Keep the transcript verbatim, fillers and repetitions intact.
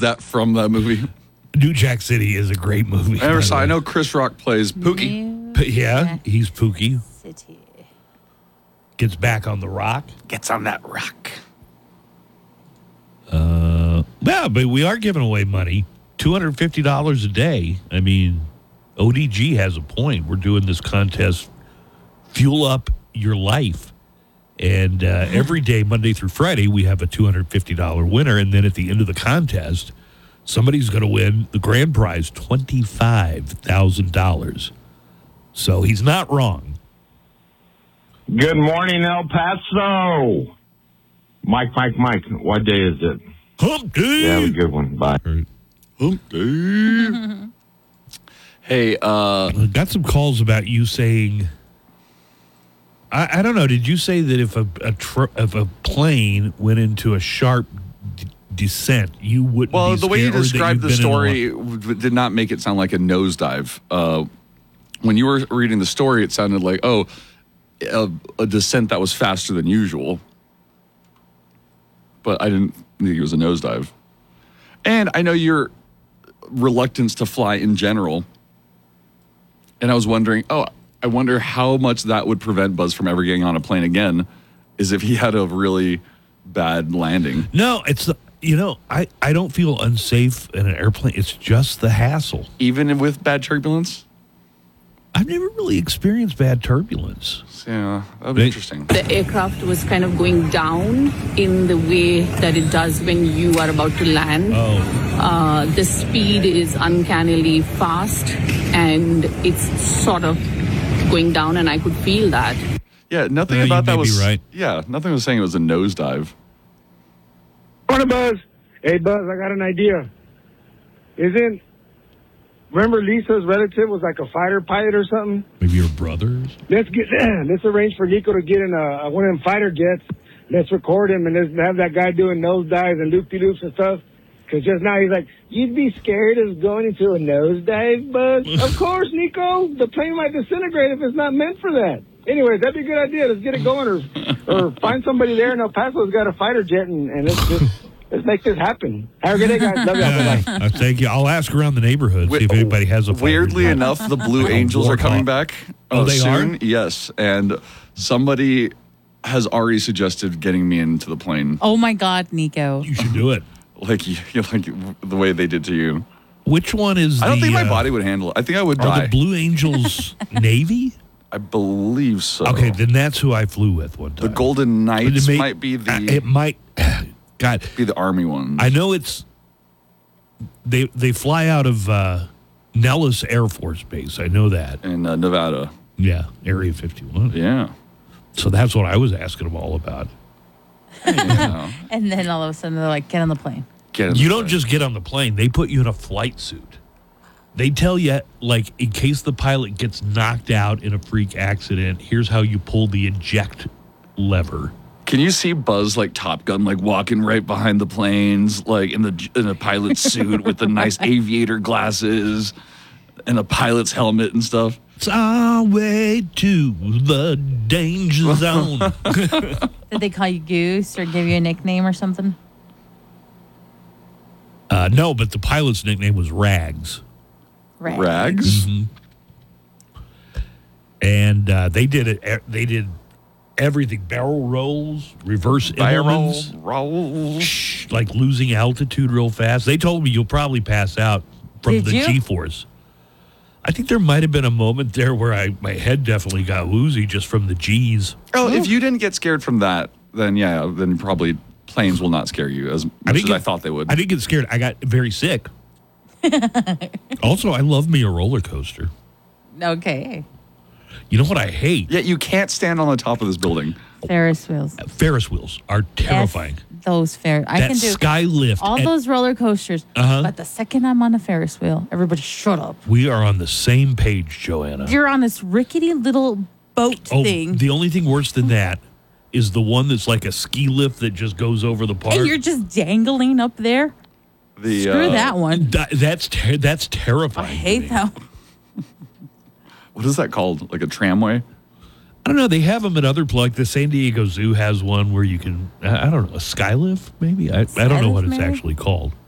that from that movie? New Jack City is a great movie. I never saw. I know Chris Rock plays Pookie. New But yeah, Jack he's Pookie. City. Gets back on the rock. Gets on that rock. Uh, yeah, but we are giving away money. two hundred fifty dollars a day. I mean, O D G has a point. We're doing this contest, Fuel Up Your Life. And uh, every day, Monday through Friday, we have a two hundred fifty dollars winner. And then at the end of the contest, somebody's going to win the grand prize, twenty-five thousand dollars. So he's not wrong. Good morning, El Paso. Mike, Mike, Mike. What day is it? Hump day. Yeah, have a good one. Bye. Hump day. Hey, uh... I got some calls about you saying... I, I don't know. Did you say that if a, a tr- if a plane went into a sharp d- descent, you wouldn't Well, be the way you scared, or that described you've the been in story one- w- did not make it sound like a nosedive. Uh, when you were reading the story, it sounded like, oh, a, a descent that was faster than usual. But I didn't think it was a nosedive. And I know your reluctance to fly in general. And I was wondering, oh, I wonder how much that would prevent Buzz from ever getting on a plane again, is if he had a really bad landing. No, it's the, you know, I, I don't feel unsafe in an airplane. It's just the hassle. Even with bad turbulence? I've never really experienced bad turbulence. Yeah, that would be They- interesting. The aircraft was kind of going down in the way that it does when you are about to land. Oh, Uh, the speed is uncannily fast, and it's sort of going down, and I could feel that. Yeah, nothing Uh, you about may that be was right. Yeah, nothing was saying it was a nosedive. Morning, Buzz. Hey, Buzz, I got an idea. Isn't, remember Lisa's relative was like a fighter pilot or something? maybe your brothers? Let's get, let's arrange for Nico to get in a, one of them fighter jets. Let's record him and let's have that guy doing nosedives and loop-de-loops and stuff. Because just now he's like, you'd be scared of going into a nosedive, Buzz? Of course, Nico. The plane might disintegrate if it's not meant for that. Anyways, that'd be a good idea. Let's get it going, or or find somebody there in El Paso who's got a fighter jet, and, and let's just let's make this happen. Have a good day, guys. Love you. Yeah, Bye-bye. uh, thank you. I'll ask around the neighborhood, see if anybody has a fighter Weirdly jet. enough, the Blue A Angels are coming Warhawk. back. Oh, uh, they soon. are? Yes, and somebody has already suggested getting me into the plane, Oh my God, Nico. You should do it. like you, like the way they did to you. Which one is I don't the, think my uh, body would handle it. I think I would Are die. the Blue Angels Navy? I believe so. Okay, then that's who I flew with one the time. Golden But Knights it may- might be the uh, It might. God, be the Army ones. I know it's. They they fly out of uh, Nellis Air Force Base. I know that. in uh, Nevada. Yeah, Area fifty-one. Yeah. So that's what I was asking them all about. Yeah. And then all of a sudden they're like, get on the plane. Get in You the don't plane. just get on the plane. They put you in a flight suit. They tell you, like, in case the pilot gets knocked out in a freak accident, here's how you pull the eject lever. Can you see Buzz like Top Gun, like walking right behind the planes, like in the in a pilot suit with the nice aviator glasses and a pilot's helmet and stuff? It's our way to the danger zone. Did they call you Goose or give you a nickname or something? uh, no, but the pilot's nickname was Rags. Right. Rags? And uh, they did it. They did everything: barrel rolls, reverse Barrel Immelmans, roll. shh, like losing altitude real fast. They told me you'll probably pass out from Did the you? G-force. I think there might have been a moment there where I my head definitely got woozy just from the G's. Oh, if you didn't get scared from that, then yeah, then probably planes will not scare you as much as didn't I get- thought they would. I didn't get scared. I got very sick. Also, I love me a roller coaster. Okay. You know what I hate? Yet you can't stand on the top of this building. Ferris wheels. Ferris wheels are terrifying. F those Ferris. I that can do sky lift. all and those roller coasters. Uh-huh. But the second I'm on a Ferris wheel, everybody shut up. we are on the same page, Joanna. You're on this rickety little boat oh, thing. the only thing worse than that is the one that's like a ski lift that just goes over the park. and you're just dangling up there. The Screw uh, that one. That- that's ter- that's I terrifying. to hate me. that. What is that called? Like a tramway? I don't know. They have them at other pl- like the San Diego Zoo has one where you can. I I don't know, a sky lift maybe. I, I don't know what Skylift, it's maybe? actually called.